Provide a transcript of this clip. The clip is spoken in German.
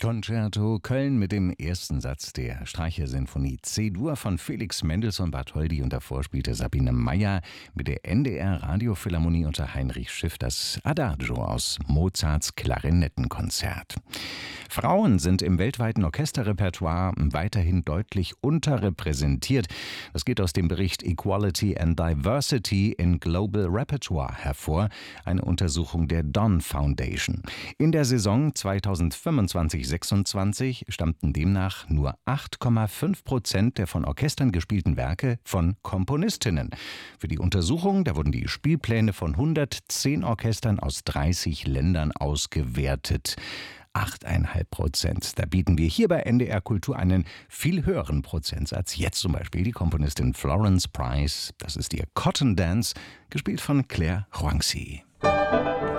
Concerto Köln mit dem ersten Satz der Streichersinfonie C-Dur von Felix Mendelssohn Bartholdy, und davor spielte Sabine Meyer mit der NDR Radiophilharmonie unter Heinrich Schiff das Adagio aus Mozarts Klarinettenkonzert. Frauen sind im weltweiten Orchesterrepertoire weiterhin deutlich unterrepräsentiert. Das geht aus dem Bericht Equality and Diversity in Global Repertoire hervor, eine Untersuchung der Don Foundation. In der Saison 2025/26 stammten demnach nur 8,5% der von Orchestern gespielten Werke von Komponistinnen. Für die Untersuchung, da wurden die Spielpläne von 110 Orchestern aus 30 Ländern ausgewertet. 8,5%. Da bieten wir hier bei NDR Kultur einen viel höheren Prozentsatz. Jetzt zum Beispiel die Komponistin Florence Price. Das ist ihr Cotton Dance, gespielt von Claire Huangzi.